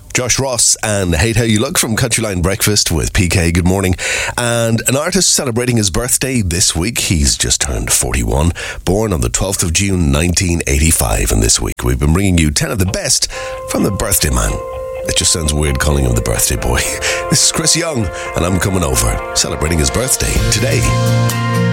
Josh Ross and Hate How You Look from Countryline Breakfast with PK. Good morning. And an artist celebrating his birthday this week. He's just turned 41, born on the 12th of June 1985. And this week we've been bringing you 10 of the best from the birthday man. It just sounds weird calling him the birthday boy. This is Chris Young, and I'm coming over celebrating his birthday today.